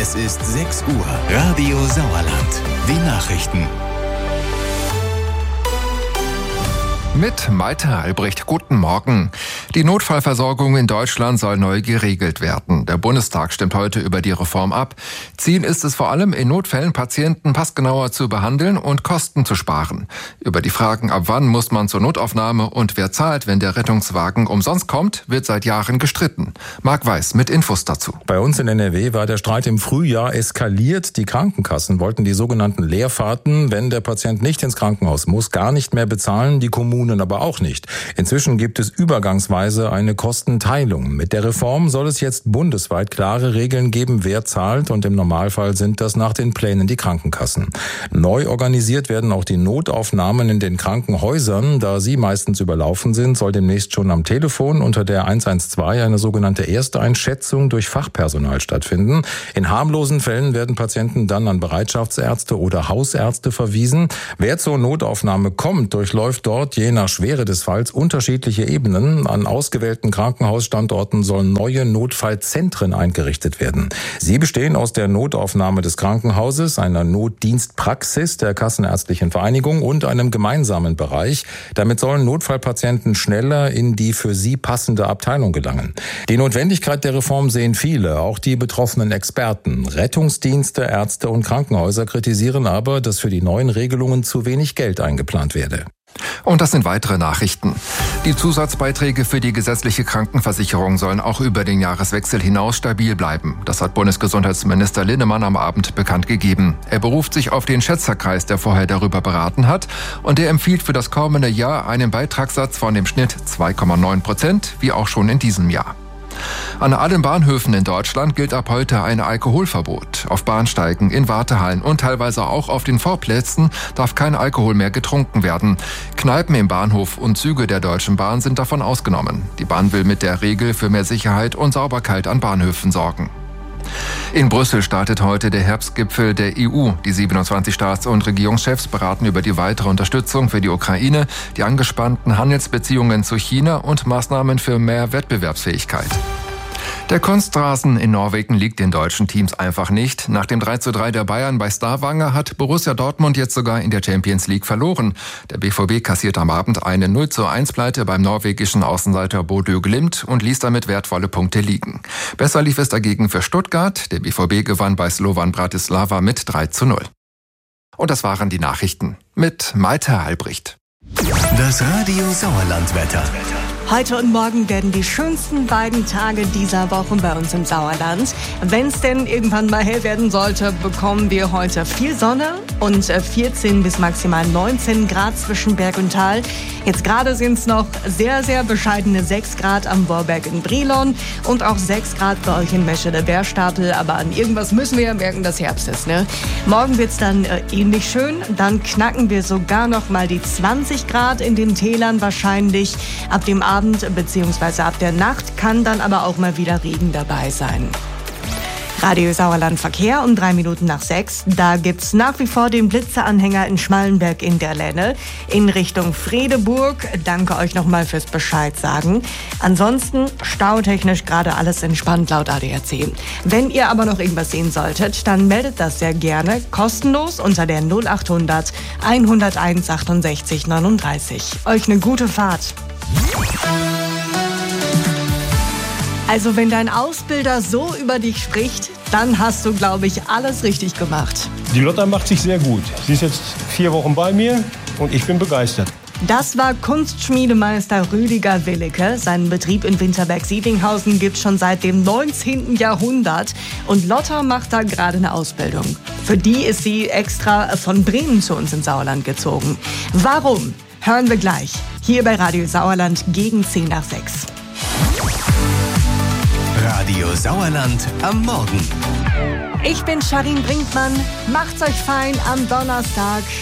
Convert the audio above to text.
Es ist 6 Uhr. Radio Sauerland. Die Nachrichten. Mit Malte Albrecht, guten Morgen. Die Notfallversorgung in Deutschland soll neu geregelt werden. Der Bundestag stimmt heute über die Reform ab. Ziel ist es vor allem, in Notfällen Patienten passgenauer zu behandeln und Kosten zu sparen. Über die Fragen, ab wann muss man zur Notaufnahme und wer zahlt, wenn der Rettungswagen umsonst kommt, wird seit Jahren gestritten. Marc Weiß mit Infos dazu. Bei uns in NRW war der Streit im Frühjahr eskaliert. Die Krankenkassen wollten die sogenannten Leerfahrten, wenn der Patient nicht ins Krankenhaus muss, gar nicht mehr bezahlen, die Kommunen aber auch nicht. Inzwischen gibt es übergangsweise eine Kostenteilung. Mit der Reform soll es jetzt bundesweit klare Regeln geben, wer zahlt, und im Normalfall sind das nach den Plänen die Krankenkassen. Neu organisiert werden auch die Notaufnahmen in den Krankenhäusern. Da sie meistens überlaufen sind, soll demnächst schon am Telefon unter der 112 eine sogenannte Ersteinschätzung durch Fachpersonal stattfinden. In harmlosen Fällen werden Patienten dann an Bereitschaftsärzte oder Hausärzte verwiesen. Wer zur Notaufnahme kommt, durchläuft dort je nach Schwere des Falls unterschiedliche Ebenen. An ausgewählten Krankenhausstandorten sollen neue Notfallzentren eingerichtet werden. Sie bestehen aus der Notaufnahme des Krankenhauses, einer Notdienstpraxis der Kassenärztlichen Vereinigung und einem gemeinsamen Bereich. Damit sollen Notfallpatienten schneller in die für sie passende Abteilung gelangen. Die Notwendigkeit der Reform sehen viele, auch die betroffenen Experten. Rettungsdienste, Ärzte und Krankenhäuser kritisieren aber, dass für die neuen Regelungen zu wenig Geld eingeplant werde. Und das sind weitere Nachrichten. Die Zusatzbeiträge für die gesetzliche Krankenversicherung sollen auch über den Jahreswechsel hinaus stabil bleiben. Das hat Bundesgesundheitsminister Linnemann am Abend bekannt gegeben. Er beruft sich auf den Schätzerkreis, der vorher darüber beraten hat, und der empfiehlt für das kommende Jahr einen Beitragssatz von dem Schnitt 2,9%, wie auch schon in diesem Jahr. An allen Bahnhöfen in Deutschland gilt ab heute ein Alkoholverbot. Auf Bahnsteigen, in Wartehallen und teilweise auch auf den Vorplätzen darf kein Alkohol mehr getrunken werden. Kneipen im Bahnhof und Züge der Deutschen Bahn sind davon ausgenommen. Die Bahn will mit der Regel für mehr Sicherheit und Sauberkeit an Bahnhöfen sorgen. In Brüssel startet heute der Herbstgipfel der EU. Die 27 Staats- und Regierungschefs beraten über die weitere Unterstützung für die Ukraine, die angespannten Handelsbeziehungen zu China und Maßnahmen für mehr Wettbewerbsfähigkeit. Der Kunstrasen in Norwegen liegt den deutschen Teams einfach nicht. Nach dem 3:3 der Bayern bei Stavanger hat Borussia Dortmund jetzt sogar in der Champions League verloren. Der BVB kassiert am Abend eine 0:1-Pleite beim norwegischen Außenseiter Bodø Glimt und ließ damit wertvolle Punkte liegen. Besser lief es dagegen für Stuttgart. Der BVB gewann bei Slovan Bratislava mit 3:0. Und das waren die Nachrichten mit Malte Albrecht. Das Radio Sauerland-Wetter. Heute und morgen werden die schönsten beiden Tage dieser Woche bei uns im Sauerland. Wenn es denn irgendwann mal hell werden sollte, bekommen wir heute viel Sonne und 14 bis maximal 19 Grad zwischen Berg und Tal. Jetzt gerade sind es noch sehr, sehr bescheidene 6 Grad am Vorberg in Brilon und auch 6 Grad bei euch in Meschede-Bergstapel. Aber an irgendwas müssen wir ja merken, dass Herbst ist, ne? Morgen wird es dann ähnlich schön. Dann knacken wir sogar noch mal die 20 Grad in den Tälern wahrscheinlich. Ab dem Abend bzw. ab der Nacht kann dann aber auch mal wieder Regen dabei sein. Radio Sauerland Verkehr um 6:03. Da gibt's nach wie vor den Blitzeranhänger in Schmallenberg in der Lenne in Richtung Fredeburg. Danke euch nochmal fürs Bescheid sagen. Ansonsten stautechnisch gerade alles entspannt laut ADAC. Wenn ihr aber noch irgendwas sehen solltet, dann meldet das sehr gerne kostenlos unter der 0800 101 68 39. Euch eine gute Fahrt. Also wenn dein Ausbilder so über dich spricht, dann hast du, glaube ich, alles richtig gemacht. Die Lotta macht sich sehr gut. Sie ist jetzt 4 Wochen bei mir und ich bin begeistert. Das war Kunstschmiedemeister Rüdiger Willicke. Seinen Betrieb in Winterberg-Sievinghausen gibt es schon seit dem 19. Jahrhundert. Und Lotta macht da gerade eine Ausbildung. Für die ist sie extra von Bremen zu uns ins Sauerland gezogen. Warum? Hören wir gleich. Hier bei Radio Sauerland gegen 5:10. Radio Sauerland am Morgen. Ich bin Sharin Brinkmann. Macht's euch fein am Donnerstag.